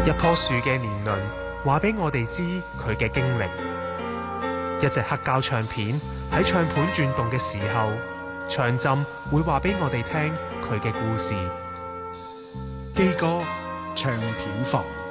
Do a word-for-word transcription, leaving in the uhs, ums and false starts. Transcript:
一棵樹嘅年輪話俾我哋知佢嘅經歷，一隻黑膠唱片喺唱盤轉動嘅時候，唱針會話俾我哋聽佢嘅故事。 基哥唱片房。